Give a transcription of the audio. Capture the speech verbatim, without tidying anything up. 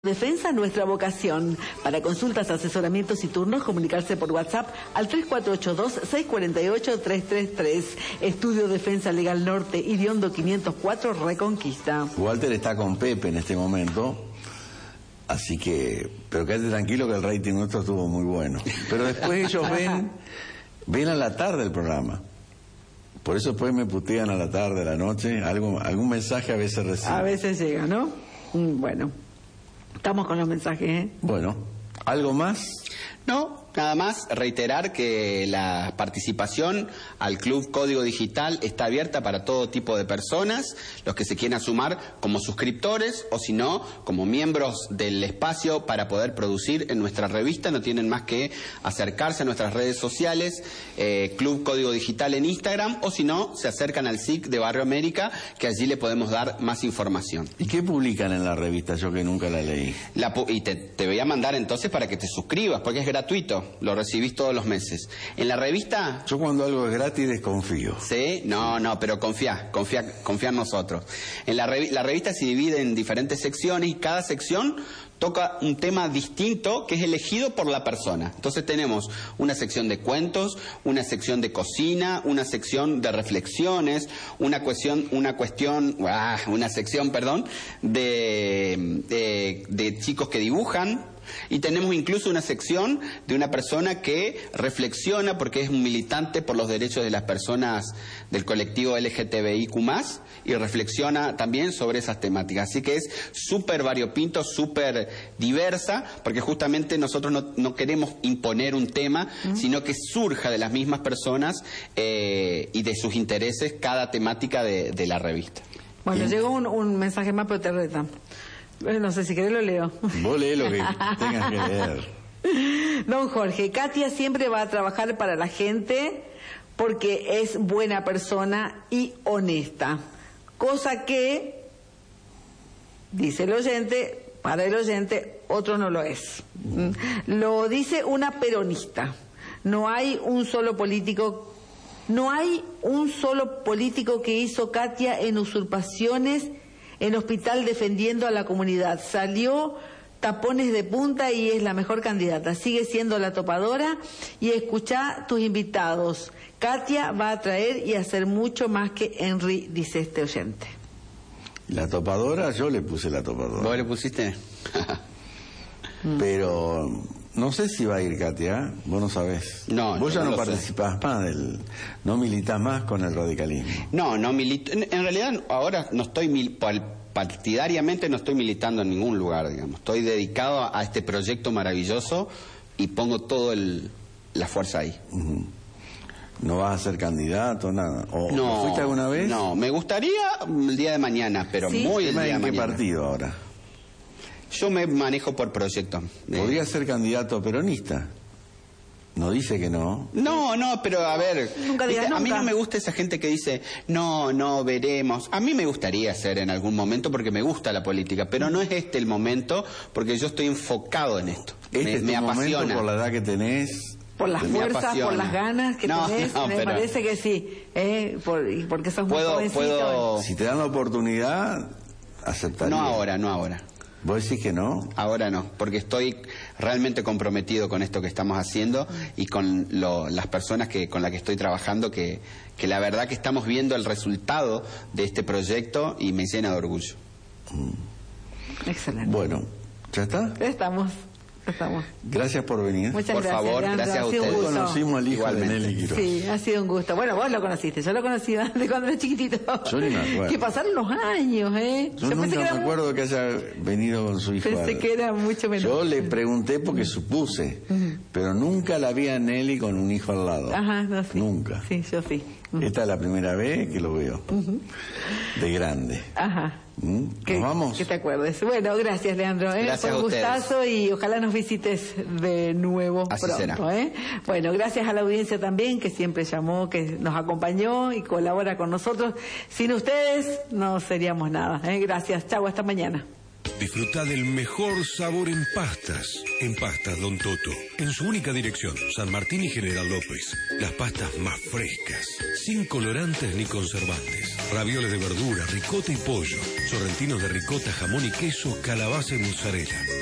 Defensa, nuestra vocación. Para consultas, asesoramientos y turnos, comunicarse por WhatsApp al tres cuatro ocho dos, seis cuatro ocho, tres tres tres. Estudio Defensa Legal Norte, Iriondo quinientos cuatro, Reconquista. Walter está con Pepe en este momento, así que, pero quédate tranquilo que el rating nuestro estuvo muy bueno. Pero después ellos ven, ven a la tarde el programa. Por eso después me putean a la tarde, a la noche, algo, algún mensaje a veces recibo. A veces llega, ¿no? Bueno. Estamos con los mensajes, ¿eh? Bueno, ¿algo más? No, nada más reiterar que la participación al Club Código Digital está abierta para todo tipo de personas, los que se quieran sumar como suscriptores o si no, como miembros del espacio para poder producir en nuestra revista. No tienen más que acercarse a nuestras redes sociales, eh, Club Código Digital en Instagram, o si no, se acercan al S I C de Barrio América, que allí le podemos dar más información. ¿Y qué publican en la revista? Yo que nunca la leí. La, y te, te voy a mandar entonces para que te suscribas, porque es gratuito, lo recibís todos los meses. En la revista... Yo cuando algo es gratis desconfío. ¿Sí? No, no, pero confía, confía, confía en nosotros. En la, revi la revista se divide en diferentes secciones y cada sección toca un tema distinto que es elegido por la persona. Entonces tenemos una sección de cuentos, una sección de cocina, una sección de reflexiones, una cuestión, una cuestión, ah, una sección, perdón, de, de, de chicos que dibujan. Y tenemos incluso una sección de una persona que reflexiona porque es un militante por los derechos de las personas del colectivo L G T B I Q más, y reflexiona también sobre esas temáticas. Así que es súper variopinto, súper diversa, porque justamente nosotros no, no queremos imponer un tema, uh-huh. sino que surja de las mismas personas eh, y de sus intereses cada temática de, de la revista. Bueno, ¿Bien? Llegó un, un mensaje más, pero te reta. No sé si querés lo leo. Vos lee lo que tengas que leer. Don Jorge, Katia siempre va a trabajar para la gente porque es buena persona y honesta. Cosa que, dice el oyente, para el oyente, otro no lo es. Lo dice una peronista. No hay un solo político, no hay un solo político que hizo Katia en usurpaciones en hospital defendiendo a la comunidad. Salió tapones de punta y es la mejor candidata. Sigue siendo la topadora y escuchá tus invitados. Katia va a traer y hacer mucho más que Henry, dice este oyente. La topadora, yo le puse la topadora. ¿Vos le pusiste? Pero no sé si va a ir Katia, vos no sabés. No, vos ya no no participás sé. más del, no militás más con el radicalismo. No, no milito. En, en realidad ahora no estoy mil, partidariamente no estoy militando en ningún lugar, digamos. Estoy dedicado a, a este proyecto maravilloso y pongo todo el, la fuerza ahí. Uh-huh. ¿No vas a ser candidato, nada? ¿O no, fuiste alguna vez? No, me gustaría el día de mañana, pero ¿Sí? muy el día de mañana. ¿En qué partido ahora? Yo me manejo por proyecto. ¿Podría ser candidato peronista? No dice que no. No, no, pero a ver, nunca digas nunca. A mí no me gusta esa gente que dice, no, no, veremos. A mí me gustaría ser en algún momento porque me gusta la política, pero no es este el momento porque yo estoy enfocado en esto. Este me, es tu me momento apasiona. Por la edad que tenés. Por las fuerzas, por las ganas que no, tenés, no, me pero... parece que sí, ¿eh? Por, porque sos puedo, muy jovencito. Puedo... Si te dan la oportunidad, aceptaría. No ahora, no ahora. ¿Vos decís que no? Ahora no, porque estoy realmente comprometido con esto que estamos haciendo y con lo, las personas que con las que estoy trabajando, que, que la verdad que estamos viendo el resultado de este proyecto y me llena de orgullo. Mm. Excelente. Bueno, ¿ya está? Estamos. Estamos. Gracias por venir. Muchas por gracias, favor, Leandro. gracias a ustedes. ustedes. Conocimos al hijo Igualmente. de Nelly Quiroz. Sí, ha sido un gusto. Bueno, vos lo conociste, yo lo conocí de cuando era chiquitito. Yo ni me acuerdo. Que pasaron los años, ¿eh? Yo, yo nunca me era... acuerdo que haya venido con su hijo. Pensé que era mucho menos. Yo le pregunté porque supuse, uh-huh. pero nunca la vi a Nelly con un hijo al lado. Ajá, no, sí. Nunca. Sí, yo sí. Uh-huh. Esta es la primera vez que lo veo. Uh-huh. De grande. Ajá. ¿Mm? ¿Nos que, vamos? Que te acuerdes. Bueno, gracias, Leandro. ¿eh? Gracias Fue un gustazo y ojalá nos visites de nuevo Así pronto. Será. ¿eh? Bueno, gracias a la audiencia también que siempre llamó, que nos acompañó y colabora con nosotros. Sin ustedes no seríamos nada. ¿eh? Gracias. Chau, hasta mañana. Disfruta del mejor sabor en pastas. En Pastas Don Toto. En su única dirección, San Martín y General López. Las pastas más frescas, sin colorantes ni conservantes. ravioles de verdura, ricota y pollo, sorrentinos de ricota, jamón y queso, calabaza y mozzarella.